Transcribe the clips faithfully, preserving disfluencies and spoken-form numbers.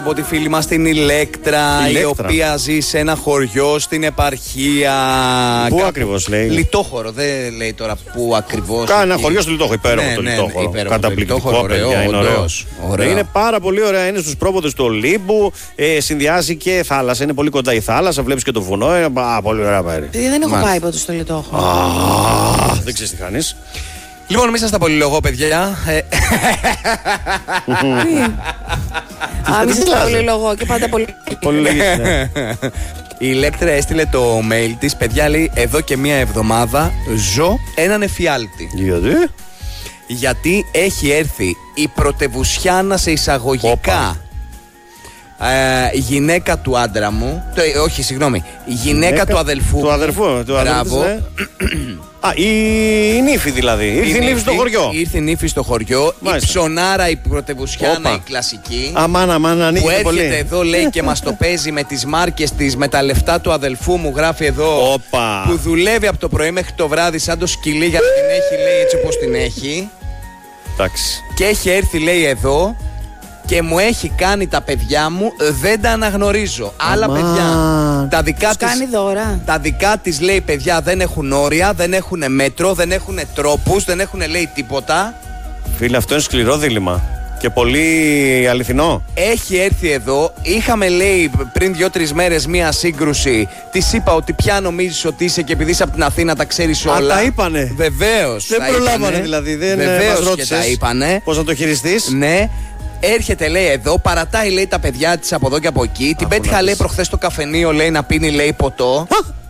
Από τη φίλη μας την Ηλέκτρα, Ηλέκτρα, η οποία ζει σε ένα χωριό στην επαρχία. Πού Κα... ακριβώς λέει? Λιτόχωρο, δεν λέει τώρα πού ακριβώς. Κάνα χωριό στο Λιτόχωρο, υπέροχο ναι, το ναι, Λιτόχωρο. υπέροχο, Καταπληκτικό, Λιτόχωρο, παιδιά, ωραίο, είναι ωραίο. ωραίο. Είναι πάρα πολύ ωραία, είναι στους πρόποδες του Ολύμπου, ε, συνδυάζει και θάλασσα, είναι πολύ κοντά η θάλασσα, βλέπεις και το βουνό, ε, α, πολύ ωραία μέρη. Δεν έχω πάει ποτέ στο Λιτόχωρο. Α, δεν ξέρεις τι κάνεις. Λοιπόν, μην σας τα πολυλογώ, παιδιά. Α, μην σας τα πολυλογώ και πάντα πολύ. Η Ηλέκτρα έστειλε το mail της. Παιδιά, λέει, εδώ και μία εβδομάδα ζω έναν εφιάλτη. Γιατί? Γιατί έχει έρθει η πρωτευουσιάνα σε εισαγωγικά ε, γυναίκα του άντρα μου. Το, ε, όχι, συγγνώμη. Η γυναίκα, γυναίκα του αδελφού του αδελφού. Του Μπράβο. Ναι. Α, η, η νύφη δηλαδή. Ήρθε η νύφη στο χωριό. Ήρθε η νύφη στο χωριό. Μάλιστα. Η ψωνάρα, η πρωτευουσιάνα, Όπα. η κλασική. Αμάν, αμάν, ανοίγει που έρχεται πολύ. εδώ, λέει, και μας το παίζει με τις μάρκες της, με τα λεφτά του αδελφού μου. Γράφει εδώ. Όπα. Που δουλεύει από το πρωί μέχρι το βράδυ σαν το σκυλί για να την έχει, λέει, έτσι όπως την έχει. Εντάξει. Και έχει έρθει, λέει, εδώ και μου έχει κάνει τα παιδιά μου, δεν τα αναγνωρίζω. Άλλα Αμάν. παιδιά. Τα δικά Τους της, κάνει δώρα. τα δικά της, λέει, παιδιά δεν έχουν όρια, δεν έχουν μέτρο, δεν έχουν τρόπους, δεν έχουν, λέει, τίποτα. Φίλε, αυτό είναι σκληρό δίλημμα. Και πολύ αληθινό. Έχει έρθει εδώ, είχαμε, λέει, πριν δύο-τρεις μέρες μία σύγκρουση. Της είπα ότι πια νομίζεις ότι είσαι και επειδή είσαι από την Αθήνα τα ξέρεις όλα. Α, τα είπανε. Βεβαίως. Δεν τα προλάβανε είπανε. δηλαδή. Δεν Βεβαίως μας και ρώτησες τα είπανε. πώς να το χειριστείς. Ναι. Έρχεται, λέει, εδώ, παρατάει, λέει, τα παιδιά της από εδώ και από εκεί. Την πέτυχα, λέει, προχθές στο καφενείο, λέει, να πίνει, λέει, ποτό.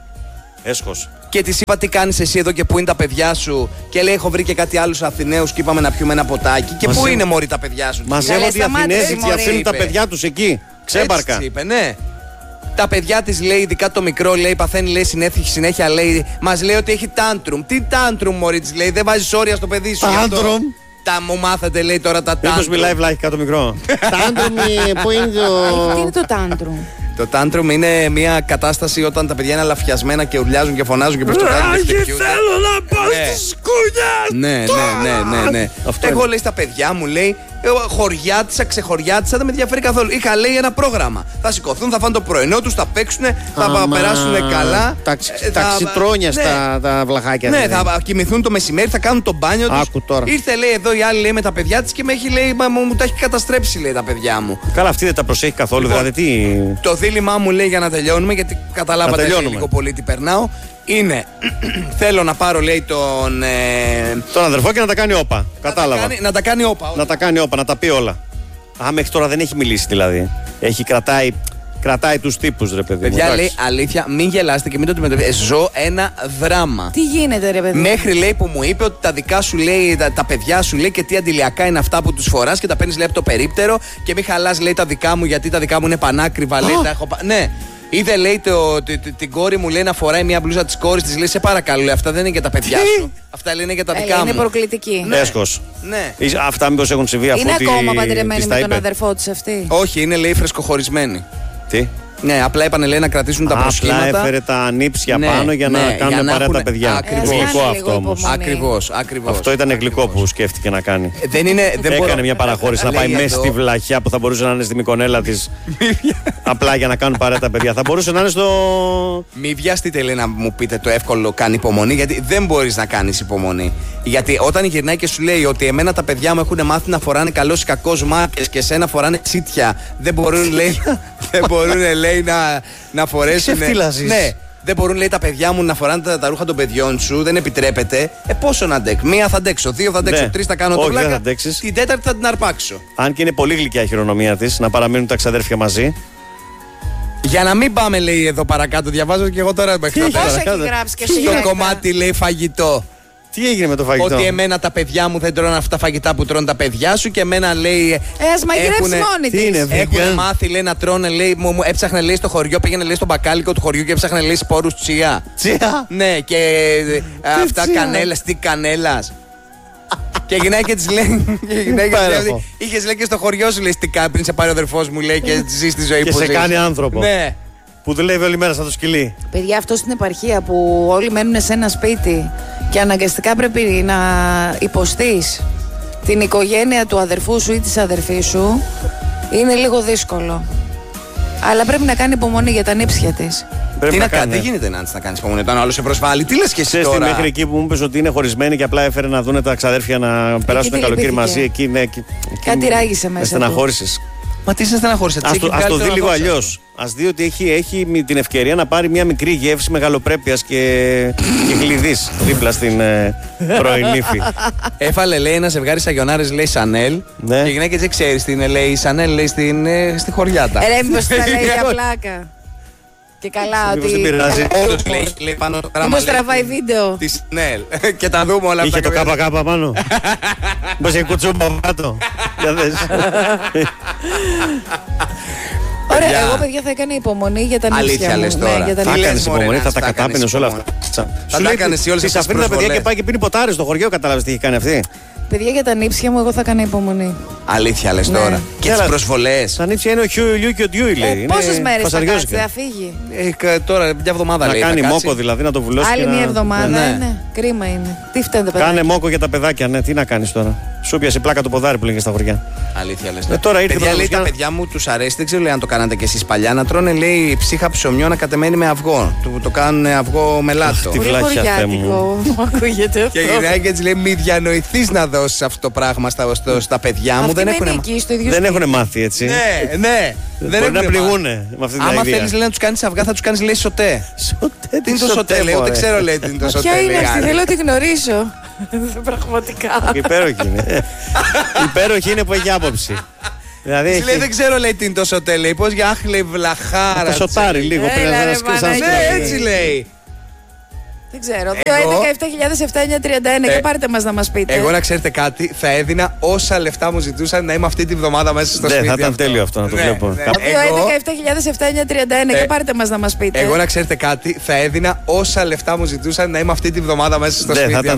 Έσχος. Και της είπα τι κάνεις εσύ εδώ και πού είναι τα παιδιά σου. Και λέει, έχω βρει και κάτι άλλους Αθηναίους και είπαμε να πιούμε ένα ποτάκι. Και Μαζεύω- πού είναι, μωρή, τα παιδιά σου. Μαζεύονται οι σταμάτησε, Αθηνέζοι και μωρή, αφήνουν τα είπε. παιδιά τους εκεί. Ξέμπαρκα. Έτσι είπε, ναι. Τα παιδιά της, λέει, ειδικά το μικρό, λέει, παθαίνει, λέει, συνέχεια, συνέχεια, λέει, μας λέει ότι έχει τάντρουμ. Τι τάντρουμ, μωρή, της λέει, δεν βάζεις όρια στο παιδί σου. γι' αυτό. Τάντρουμ. Τα μου μάθατε, λέει, τώρα τα Μήπως τάντρουμ. μιλάει βλάχικα το μικρό. Τάντρουμ, πού είναι το. Τι είναι το τάντρουμ? Το τάντρουμ είναι μια κατάσταση όταν τα παιδιά είναι αλαφιασμένα και ουρλιάζουν και φωνάζουν και προστοκάζουν και χτυπιούνται. θέλω να πάω Ναι. στη σκούνια. Ναι, ναι, ναι, ναι, ναι. Αυτό Εγώ, είναι. λέει, στα παιδιά μου, λέει, εγώ, χωριάτισα, ξεχωριάτισα, δεν με ενδιαφέρει καθόλου. Είχα, λέει, ένα πρόγραμμα. Θα σηκωθούν, θα φάνε το πρωινό τους, θα παίξουν, θα Αμά. περάσουν καλά. Ταξι- Ε, θα- Ταξιτρόνια ναι. στα τα βλαχάκια. Ναι, δηλαδή. θα κοιμηθούν το μεσημέρι, θα κάνουν το μπάνιο τους. Άκου τώρα. Ήρθε, λέει, εδώ η άλλη, λέει, με τα παιδιά της και με έχει, λέει, μα, μου, μου τα έχει καταστρέψει, λέει, τα παιδιά μου. Καλά, αυτή δεν τα προσέχει καθόλου. Λοιπόν, Δηλαδή τι. Το δίλημά μου, λέει, για να τελειώνουμε, γιατί καταλάβατε, Να τελειώνουμε. λίγο πολύ τι περνάω, είναι θέλω να πάρω, λέει, τον. Ε, Τον αδερφό και να τα κάνει όπα. να τα Κατάλαβα. κάνει- Να τα κάνει όπα. Να τα κάνει όπα, να τα πει όλα. Α, μέχρι τώρα δεν έχει μιλήσει δηλαδή. Έχει κρατάει, κρατάει τους τύπους, ρε παιδί μου. Παιδιά, εντάξει. λέει, αλήθεια, μην γελάστε και μην το αντιμετωπίζετε. Ζω ένα δράμα. Τι γίνεται, ρε παιδί? Μέχρι, λέει, που μου είπε ότι τα δικά σου, λέει, τα, τα παιδιά σου, λέει, και τι αντιλιακά είναι αυτά που τους φοράς και τα παίρνεις, λέει, από το περίπτερο και μην χαλάς, λέει, τα δικά μου γιατί τα δικά μου είναι πανάκριβα, λέει, τα έχω. πα- Ναι. Είδε, λέει, το, τη- τη- την κόρη μου, λέει, να φοράει μια μπλούζα της κόρης της, λέει, σε παρακαλώ, λέει, αυτά δεν είναι για τα παιδιά σου. Αυτά, λέει, είναι για τα Ε, δικά είναι μου. προκλητική. Ναι. Έσχος. Ναι. Εις- Αυτά μήπως έχουν συμβεί αφού Είναι τη- ακόμα της παντρεμένη τα με τον είπε. αδερφό της αυτή? Όχι, είναι, λέει, φρεσκοχωρισμένη. Τι. Ναι, απλά είπανε, λέει, να κρατήσουν τα Α, προσχήματα. απλά έφερε τα ανήψια Ναι, πάνω για να ναι, κάνουν για να παρέα τα έχουνε- παιδιά. Ακριβώς. Γλυκό Κάνε αυτό λίγο όμως. υπομονή. Ακριβώς, ακριβώς. Αυτό ήταν γλυκό που σκέφτηκε να κάνει. Ε, Δεν είναι. Δεν Έκανε μπορώ- μια παραχώρηση να Λέει πάει μέσα εδώ- στη βλαχιά που θα μπορούσε να είναι στη Μικονέλα τη. Απλά για να κάνουν παρέα τα παιδιά. Θα μπορούσε να είναι στο. Μη βιαστείτε, λέει, να μου πείτε το εύκολο κάνει υπομονή, γιατί δεν μπορείς να κάνεις υπομονή. Γιατί όταν γυρνάει και σου λέει ότι εμένα τα παιδιά μου έχουν μάθει να φοράνε καλός ή κακός μάρκες και εσένα φοράνε τσίτια, δεν μπορούν, λέει, δεν μπορούν, λέει, να, να φορέσουν. ξεφτύλαζεις. Ναι, δεν μπορούν, λέει, τα παιδιά μου να φοράνε τα, τα ρούχα των παιδιών σου, δεν επιτρέπεται. Ε, πόσο να αντέξω? Μία θα αντέξω, δύο θα αντέξω, Ναι. τρεις θα κάνω το Όχι, δεν πλάκα. θα αντέξεις. Την τέταρτη θα την αρπάξω. Αν και είναι πολύ γλυκιά η χειρονομία τη, να παραμείνουν τα ξαδέρφια μαζί. Για να μην πάμε, λέει, εδώ παρακάτω, διαβάζω και εγώ τώρα μέχρι Πώς τα έχει κάτω. γράψει και Στο εσύ? κομμάτι, λέει, φαγητό. Τι έγινε με το φαγητό? Ότι εμένα τα παιδιά μου δεν τρώνε αυτά τα φαγητά που τρώνε τα παιδιά σου και εμένα, λέει. Ε, ας μαγειρέψει έχουνε- μόνη Τι της. είναι, Έχουν vegan? μάθει, λέει, να τρώνε, λέει, μου, μου έψαχνε, λέει, στο χωριό, πήγαινε, λέει, στο μπακάλικο του χωριού και έψαχνε, λέει, σπόρους τσιά. Τσιά. Ναι, και ε, αυτά τσιά? κανέλας, τι κανέλας. Και η γυναίκα τη λέει. Υπέροχο. Είχε, λέει, και στο χωριό σου, λέει, τι κάνει πριν σε πάρει ο αδερφό μου, λέει, και ζει τη ζωή Και που σε ζεις. κάνει άνθρωπο. Ναι. Που δουλεύει όλη μέρα σαν το σκυλί. Παιδιά, αυτό στην επαρχία που όλοι μένουν σε ένα σπίτι και αναγκαστικά πρέπει να υποστείς την οικογένεια του αδερφού σου ή της αδερφής σου, Είναι λίγο δύσκολο. Αλλά πρέπει να κάνει υπομονή για τα νύψια της. Τι να κάνει, δεν γίνεται να, να κάνει υπομονή. Όταν άλλο σε προσβάλλει, τι λες και εσύ τώρα. Μέχρι εκεί που μου είπες ότι είναι χωρισμένοι και απλά έφερε να δουν τα ξαδέρφια να περάσουν ένα καλοκαίρι μαζί. Εκεί, ναι, εκεί, κάτι ράγισε μέσα. Στεναχώρησες. Μα τι σε στεναχώρησε, Ας το, ας το δει λίγο αλλιώς. Ας δει ότι έχει, έχει την ευκαιρία να πάρει μια μικρή γεύση μεγαλοπρέπειας και, και γλυδής δίπλα στην ε, πρώην ύφη. Έφαλε, λέει, ένα ζευγάρι σαγιονάρες, λέει Σανέλ. Ναι. Και η γυναίκα δεν ξέρει τι είναι, λέει Σανέλ, λέει στην, ε, στη χωριάτα. Ε, μήπως τα λέει για πλάκα. Και καλά ότι. Μήπως τραβάει βίντεο. Τη Σανέλ. Και τα δούμε όλα αυτά. Είχε το ΚΚ πάνω. Μήπως είχε κουτσούμπα κάτω. Για δες. Ωραία, εγώ παιδιά θα έκανε υπομονή για τα νύψια μου. Αλήθεια λες τώρα. Ναι, θα έκανες υπομονή, θα τα κατάπινες όλα αυτά. Θα τα έκανες όλες αυτές τις αφήνει τα παιδιά και πάει και πίνει ποτάρι στο χωριό, κατάλαβες τι έχει κάνει αυτή. Παιδιά, για τα νύψια μου εγώ θα έκανα υπομονή. Αλήθεια λες ναι. τώρα. Και τις προσβολές. Τα νύψια είναι ο Χιου Ηλιού και ο Ντιούι, λέει. Ε, πόσες μέρες θα κάτσει, θα φύγει. Ε, τώρα μια εβδομάδα να λέει. Να κάνει μόκο δηλαδή, να το βουλώσει. Άλλη μια να... εβδομάδα, ναι. ναι. Κρίμα είναι. Τι φταίνε τα παιδιά. Κάνε μόκο για τα παιδάκια, ναι, τι να κάνεις τώρα. Σου πιασε πλάκα το ποδάρι που λέγε στα χωριά. Αλήθεια λες. Ε, τώρα ήρθε παιδιά, λέει, τα παιδιά μου τους αρέσει, δεν ξέρω λέει, αν το κάνατε κι εσείς παλιά, να τρώνε λέει ψύχα ψωμιό να κατεμένει με αυγό. Το, το κάνουν αυγό με λάτο. Τι βλάχια Θεέ μου. Ακούγεται αυτό. Και η γυναίκα έτσι λέει: μη διανοηθείς να δώσεις αυτό το πράγμα στα, στο, στα παιδιά μου. Αυτή δεν έχουν εκεί, δεν έχουν μάθει έτσι. Ναι, ναι. Μπορεί να πληγούνε με αυτή την άμα ιδέα. θέλεις λέει, να τους κάνεις αυγά, θα τους κάνεις λέει σωτέ. Σωτέ, τι είναι το σωτέ, λέει. Ούτε ξέρω λέει τι είναι το σωτέ. Ποια είναι αυτή, θέλω να τη γνωρίσω. Πραγματικά. Υπέροχη είναι. Υπέροχη είναι που έχει άποψη. Δηλαδή έχει... λέει, δεν ξέρω λέει τι είναι το σωτέ, λέει. Πώς για άχ λέει βλαχάρα. Το σωτάρι λίγο πριν να σκεφτεί. Ναι, έτσι λέει. Δεν ξέρω. δύο έντεκα επτά χιλιάδες επτακόσια τριάντα ένα και πάρτε μας να μας πείτε. Εγώ να ξέρετε κάτι, θα έδινα όσα λεφτά μου ζητούσαν να είμαι αυτή τη βδομάδα μέσα στο σπίτι. Ναι, θα ήταν τέλειο αυτό να το βλέπω. δύο έντεκα επτά χιλιάδες επτακόσια τριάντα ένα και πάρτε μας να μας πείτε. Εγώ να ξέρετε κάτι, θα έδινα όσα λεφτά μου ζητούσαν να είμαι αυτή τη βδομάδα μέσα στο σπίτι.